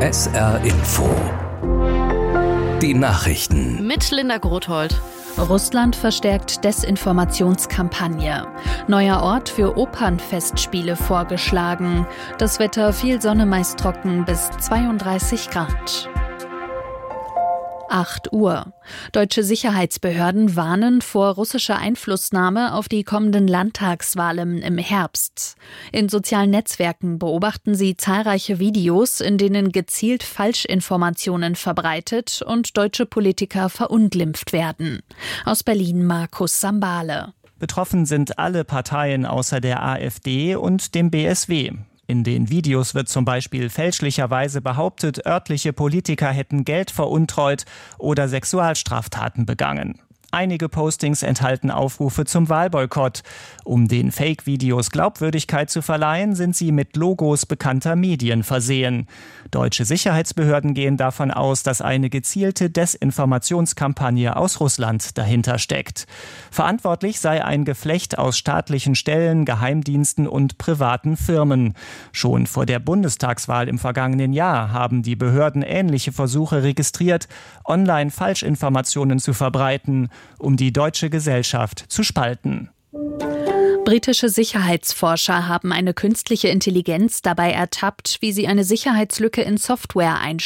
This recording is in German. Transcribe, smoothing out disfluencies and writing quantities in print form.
SR Info. Die Nachrichten. Mit Linda Grothold. Russland verstärkt Desinformationskampagne. Neuer Ort für Opernfestspiele vorgeschlagen. Das Wetter viel Sonne, meist trocken bis 32 Grad. 8 Uhr. Deutsche Sicherheitsbehörden warnen vor russischer Einflussnahme auf die kommenden Landtagswahlen im Herbst. In sozialen Netzwerken beobachten sie zahlreiche Videos, in denen gezielt Falschinformationen verbreitet und deutsche Politiker verunglimpft werden. Aus Berlin Markus Sambale. Betroffen sind alle Parteien außer der AfD und dem BSW. In den Videos wird zum Beispiel fälschlicherweise behauptet, örtliche Politiker hätten Geld veruntreut oder Sexualstraftaten begangen. Einige Postings enthalten Aufrufe zum Wahlboykott. Um den Fake-Videos Glaubwürdigkeit zu verleihen, sind sie mit Logos bekannter Medien versehen. Deutsche Sicherheitsbehörden gehen davon aus, dass eine gezielte Desinformationskampagne aus Russland dahinter steckt. Verantwortlich sei ein Geflecht aus staatlichen Stellen, Geheimdiensten und privaten Firmen. Schon vor der Bundestagswahl im vergangenen Jahr haben die Behörden ähnliche Versuche registriert, online Falschinformationen zu verbreiten, um die deutsche Gesellschaft zu spalten. Britische Sicherheitsforscher haben eine künstliche Intelligenz dabei ertappt, wie sie eine Sicherheitslücke in Software einschlägt.